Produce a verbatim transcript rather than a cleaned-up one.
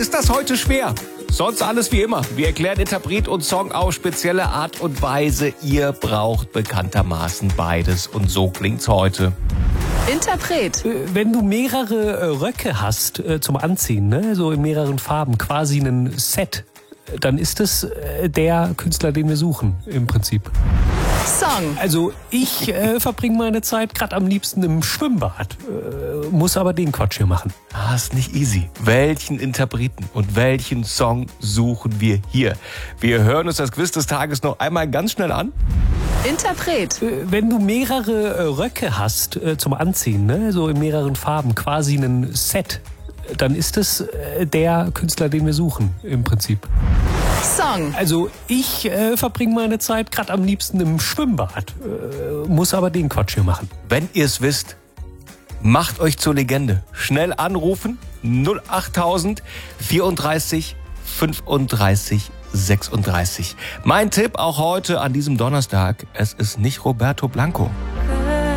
ist das heute schwer? Sonst alles wie immer. Wir erklären Interpret und Song auf spezielle Art und Weise. Ihr braucht bekanntermaßen beides und so klingt's heute. Interpret. Wenn du mehrere äh, Röcke hast äh, zum Anziehen, ne, so in mehreren Farben, quasi ein Set, dann ist es äh, der Künstler, den wir suchen, im Prinzip. Song. Also ich äh, verbringe meine Zeit gerade am liebsten im Schwimmbad, äh, muss aber den Quatsch hier machen. Ah, ist nicht easy. Welchen Interpreten und welchen Song suchen wir hier? Wir hören uns das Quiz des Tages noch einmal ganz schnell an. Interpret. Wenn du mehrere äh, Röcke hast äh, zum Anziehen, ne, so in mehreren Farben, quasi ein Set, dann ist es äh, der Künstler, den wir suchen, im Prinzip. Song. Also ich äh, verbringe meine Zeit gerade am liebsten im Schwimmbad, äh, muss aber den Quatsch hier machen. Wenn ihr es wisst, macht euch zur Legende. Schnell anrufen null achttausend vierunddreißig fünfunddreißig sechsunddreißig. Mein Tipp auch heute an diesem Donnerstag, es ist nicht Roberto Blanco.